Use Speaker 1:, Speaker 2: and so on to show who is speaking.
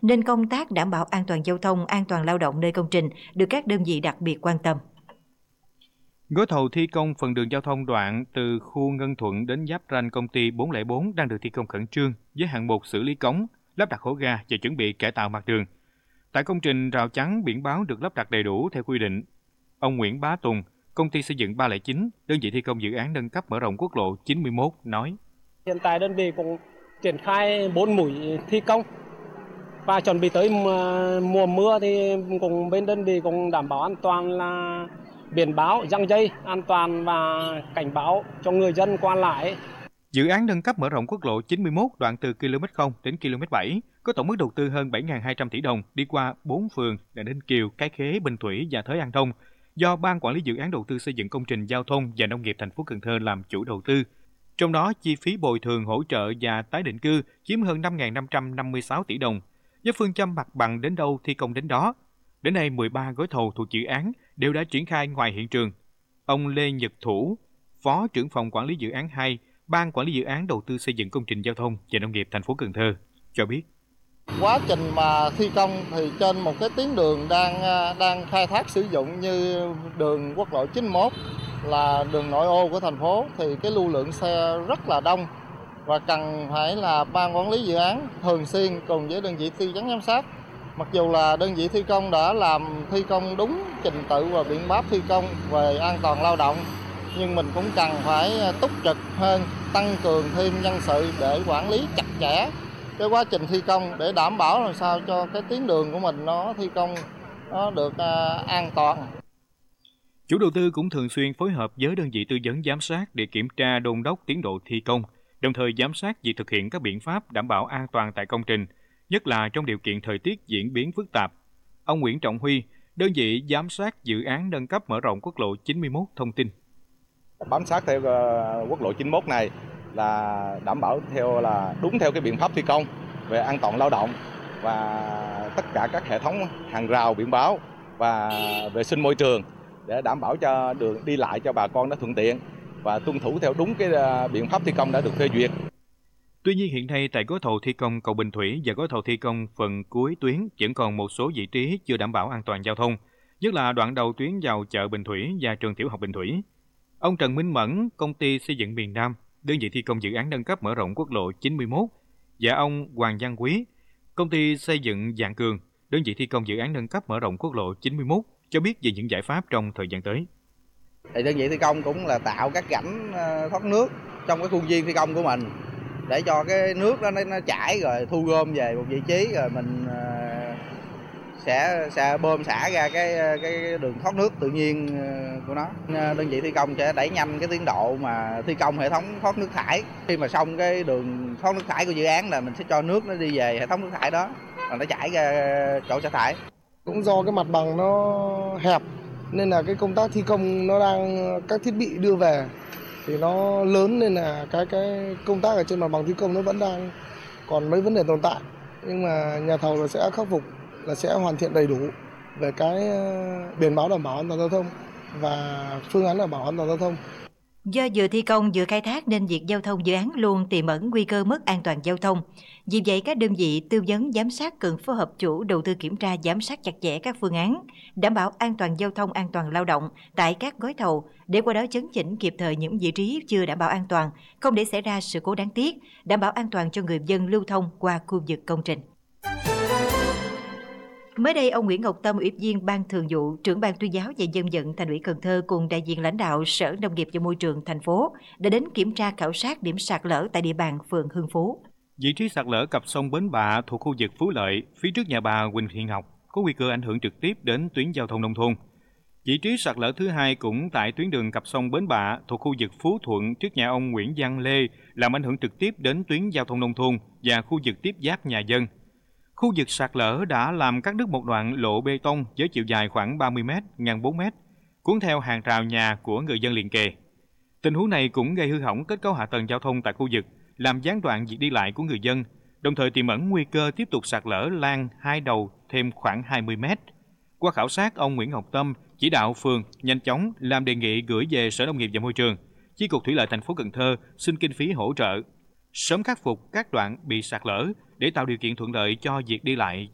Speaker 1: nên công tác đảm bảo an toàn giao thông, an toàn lao động nơi công trình được các đơn vị đặc biệt quan tâm.
Speaker 2: Gói thầu thi công phần đường giao thông đoạn từ khu Ngân Thuận đến giáp ranh công ty 404 đang được thi công khẩn trương với hạng mục xử lý cống, lắp đặt hố ga và chuẩn bị cải tạo mặt đường. Tại công trình, rào chắn biển báo được lắp đặt đầy đủ theo quy định. Ông Nguyễn Bá Tùng, công ty xây dựng 309, đơn vị thi công dự án nâng cấp mở rộng quốc lộ 91 nói:
Speaker 3: Hiện tại đơn vị cũng triển khai 4 mũi thi công và chuẩn bị tới mùa mưa thì cùng bên đơn vị cũng đảm bảo an toàn là biển báo, giăng dây an toàn và cảnh báo cho người dân qua lại.
Speaker 2: Dự án nâng cấp mở rộng quốc lộ 91 đoạn từ km 0 đến km 7 có tổng mức đầu tư hơn 7.200 tỷ đồng, đi qua 4 phường là Ninh Kiều, Cái Khế, Bình Thủy và Thới An Đông, do Ban Quản lý Dự án Đầu tư xây dựng công trình giao thông và nông nghiệp thành phố Cần Thơ làm chủ đầu tư. Trong đó, chi phí bồi thường, hỗ trợ và tái định cư chiếm hơn 5.556 tỷ đồng, với phương châm mặt bằng đến đâu thi công đến đó. Đến nay, 13 gói thầu thuộc dự án đều đã triển khai ngoài hiện trường. Ông Lê Nhật Thủ, Phó trưởng phòng quản lý dự án 2, Ban Quản lý Dự án Đầu tư xây dựng công trình giao thông và nông nghiệp thành phố Cần Thơ cho biết:
Speaker 4: quá trình mà thi công thì trên một cái tuyến đường đang khai thác sử dụng như đường quốc lộ 91 là đường nội ô của thành phố thì cái lưu lượng xe rất là đông và cần phải là Ban Quản lý Dự án thường xuyên cùng với đơn vị tư vấn giám sát. Mặc dù là đơn vị thi công đã làm thi công đúng trình tự và biện pháp thi công về an toàn lao động, nhưng mình cũng cần phải túc trực hơn, tăng cường thêm nhân sự để quản lý chặt chẽ cái quá trình thi công để đảm bảo làm sao cho cái tuyến đường của mình nó thi công nó được an toàn.
Speaker 2: Chủ đầu tư cũng thường xuyên phối hợp với đơn vị tư vấn giám sát để kiểm tra đôn đốc tiến độ thi công, đồng thời giám sát việc thực hiện các biện pháp đảm bảo an toàn tại công trình, nhất là trong điều kiện thời tiết diễn biến phức tạp. Ông Nguyễn Trọng Huy, đơn vị giám sát dự án nâng cấp mở rộng quốc lộ 91 thông tin:
Speaker 5: bám sát theo quốc lộ 91 này là đảm bảo đúng theo cái biện pháp thi công về an toàn lao động và tất cả các hệ thống hàng rào biển báo và vệ sinh môi trường để đảm bảo cho đường đi lại cho bà con nó thuận tiện và tuân thủ theo đúng cái biện pháp thi công đã được phê duyệt.
Speaker 2: Tuy nhiên hiện nay tại gói thầu thi công cầu Bình Thủy và gói thầu thi công phần cuối tuyến vẫn còn một số vị trí chưa đảm bảo an toàn giao thông, nhất là đoạn đầu tuyến vào chợ Bình Thủy và trường tiểu học Bình Thủy. Ông Trần Minh Mẫn, công ty xây dựng miền Nam, đơn vị thi công dự án nâng cấp mở rộng quốc lộ 91, và ông Hoàng Văn Quý, công ty xây dựng Vạn Cường, đơn vị thi công dự án nâng cấp mở rộng quốc lộ 91, cho biết về những giải pháp trong thời gian tới.
Speaker 6: Thì đơn vị thi công cũng là tạo các rãnh thoát nước trong cái khuôn viên thi công của mình để cho cái nước đó nó chảy rồi thu gom về một vị trí, rồi mình sẽ bơm xả ra cái đường thoát nước tự nhiên của nó. Đơn vị thi công sẽ đẩy nhanh cái tiến độ mà thi công hệ thống thoát nước thải. Khi mà xong cái đường thoát nước thải của dự án là mình sẽ cho nước nó đi về hệ thống nước thải đó và nó chảy ra chỗ xả thải.
Speaker 7: Cũng do cái mặt bằng nó hẹp nên là cái công tác thi công nó đang các thiết bị đưa về thì nó lớn, nên là cái công tác ở trên mặt bằng thi công nó vẫn đang còn mấy vấn đề tồn tại, nhưng mà nhà thầu là sẽ khắc phục, là sẽ hoàn thiện đầy đủ về cái biển báo đảm bảo an toàn giao thông và phương án đảm bảo an toàn giao thông.
Speaker 1: Do vừa thi công vừa khai thác nên việc giao thông dự án luôn tiềm ẩn nguy cơ mất an toàn giao thông. Vì vậy, các đơn vị tư vấn giám sát cần phối hợp chủ đầu tư kiểm tra giám sát chặt chẽ các phương án, đảm bảo an toàn giao thông, an toàn lao động tại các gói thầu, để qua đó chấn chỉnh kịp thời những vị trí chưa đảm bảo an toàn, không để xảy ra sự cố đáng tiếc, đảm bảo an toàn cho người dân lưu thông qua khu vực công trình. Mới đây, ông Nguyễn Ngọc Tâm, Ủy viên Ban Thường vụ, Trưởng Ban Tuyên giáo và Dân vận Thành ủy Cần Thơ cùng đại diện lãnh đạo Sở Nông nghiệp và Môi trường thành phố đã đến kiểm tra khảo sát điểm sạt lở tại địa bàn phường Hưng Phú.
Speaker 2: Vị trí sạt lở cặp sông Bến Bạ thuộc khu vực Phú Lợi, phía trước nhà bà Huỳnh Thiện Ngọc, có nguy cơ ảnh hưởng trực tiếp đến tuyến giao thông nông thôn. Vị trí sạt lở thứ hai cũng tại tuyến đường cặp sông Bến Bạ thuộc khu vực Phú Thuận trước nhà ông Nguyễn Văn Lê, làm ảnh hưởng trực tiếp đến tuyến giao thông nông thôn và khu vực tiếp giáp nhà dân. Khu vực sạt lở đã làm cắt đứt một đoạn lộ bê tông với chiều dài khoảng 30 m, ngang 4 m, cuốn theo hàng rào nhà của người dân liền kề. Tình huống này cũng gây hư hỏng kết cấu hạ tầng giao thông tại khu vực, làm gián đoạn việc đi lại của người dân, đồng thời tiềm ẩn nguy cơ tiếp tục sạt lở lan hai đầu thêm khoảng 20 m. Qua khảo sát, ông Nguyễn Ngọc Tâm chỉ đạo phường nhanh chóng làm đề nghị gửi về Sở Nông nghiệp và Môi trường, Chi cục Thủy lợi thành phố Cần Thơ xin kinh phí hỗ trợ, sớm khắc phục các đoạn bị sạt lở để tạo điều kiện thuận lợi cho việc đi lại